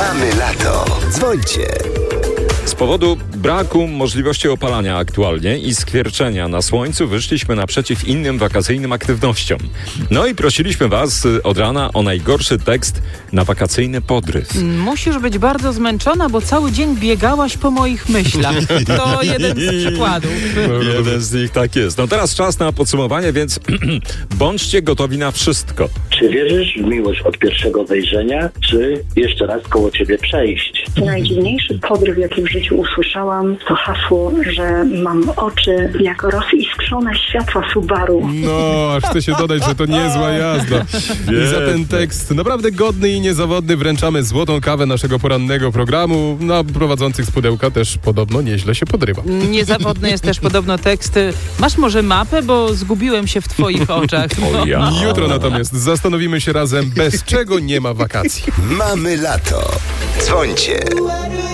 Mamy lato. Dzwońcie. Z powodu braku możliwości opalania aktualnie i skwierczenia na słońcu wyszliśmy naprzeciw innym wakacyjnym aktywnościom. No i prosiliśmy Was od rana o najgorszy tekst na wakacyjny podryw. Musisz być bardzo zmęczona, bo cały dzień biegałaś po moich myślach. To jeden z przykładów. Jeden z nich tak jest. No teraz czas na podsumowanie, więc bądźcie gotowi na wszystko. Czy wierzysz w miłość od pierwszego wejrzenia, czy jeszcze raz koło ciebie przejść? Najdziwniejszy podryw, jaki w życiu usłyszałam, to hasło, że mam oczy jak roziskrzone światła Subaru. No, aż chcę się dodać, że to niezła jazda. I za ten tekst naprawdę godny i niezawodny wręczamy złotą kawę naszego porannego programu. Na prowadzących z pudełka też podobno nieźle się podrywa. Niezawodny jest też podobno tekst. Masz może mapę, bo zgubiłem się w twoich oczach. O ja. Jutro natomiast zastanowimy się razem, bez czego nie ma wakacji. Mamy lato. Dzwońcie.